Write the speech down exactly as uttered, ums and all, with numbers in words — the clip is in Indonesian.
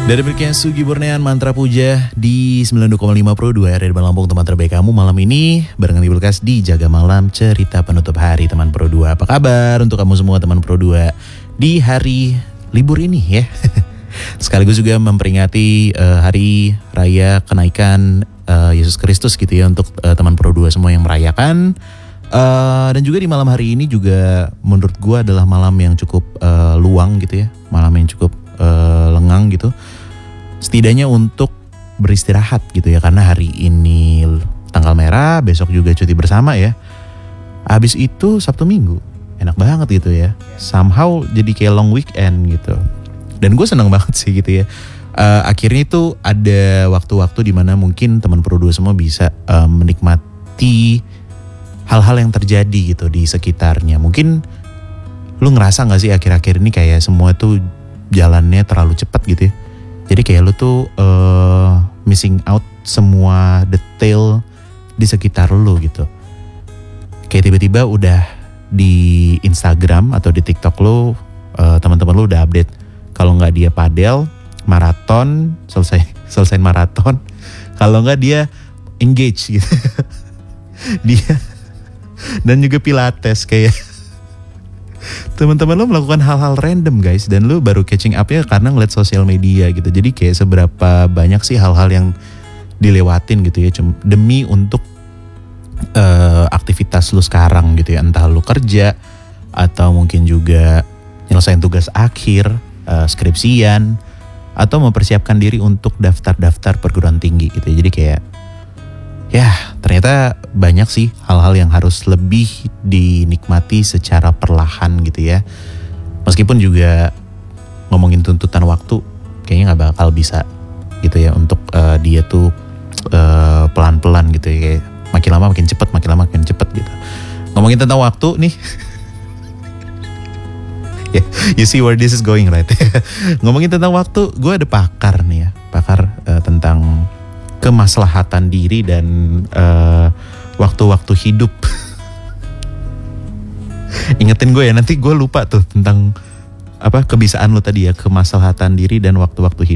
Dari berikutnya Sugi Bornean Mantra Puja di sembilan puluh dua koma lima Pro dua R di Lampung, teman terbaik kamu malam ini barengan Ibu Bekas di Jaga Malam Cerita Penutup Hari teman Pro dua. Apa kabar untuk kamu semua teman Pro dua di hari libur ini ya. Sekaligus juga memperingati uh, hari raya kenaikan uh, Yesus Kristus gitu ya untuk uh, teman Pro dua semua yang merayakan. Uh, dan juga di malam hari ini juga menurut gue adalah malam yang cukup uh, luang gitu ya. Malam yang cukup uh, lengang gitu. Setidaknya untuk beristirahat gitu ya. Karena hari ini tanggal merah, besok juga cuti bersama ya. Habis itu Sabtu Minggu, enak banget gitu ya. Somehow jadi kayak long weekend gitu. Dan gue seneng banget sih gitu ya. Uh, akhirnya itu ada waktu-waktu dimana mungkin teman Pro dua semua bisa uh, menikmati hal-hal yang terjadi gitu di sekitarnya. Mungkin lu ngerasa gak sih akhir-akhir ini kayak semua tuh jalannya terlalu cepat gitu ya. Jadi kayak lu tuh uh, missing out semua detail di sekitar lu gitu. Kayak tiba-tiba udah di Instagram atau di TikTok lu, uh, teman-teman lu udah update kalau nggak dia padel, maraton, selesai selesai maraton. Kalau nggak dia engage gitu. Dia dan juga pilates kayak teman-teman lo melakukan hal-hal random guys, dan lo baru catching up ya karena ngeliat sosial media gitu. Jadi kayak seberapa banyak sih hal-hal yang dilewatin gitu ya demi untuk uh, aktivitas lo sekarang gitu ya. Entah lo kerja atau mungkin juga nyelesain tugas akhir, uh, skripsian, atau mempersiapkan diri untuk daftar-daftar perguruan tinggi gitu ya. Jadi kayak ya ternyata banyak sih hal-hal yang harus lebih dinikmati secara perlahan gitu ya. Meskipun juga ngomongin tuntutan waktu kayaknya gak bakal bisa gitu ya untuk uh, dia tuh uh, pelan-pelan gitu ya. Kayak makin lama makin cepet, makin lama makin cepet gitu. Ngomongin tentang waktu nih. Yeah, you see where this is going right. Ngomongin tentang waktu, gue ada pakar nih ya. Pakar uh, tentang kemaslahatan diri dan uh, waktu-waktu hidup. Ingetin gue ya, nanti gue lupa tuh tentang apa kebiasaan lo tadi ya, kemaslahatan diri dan waktu-waktu hidup.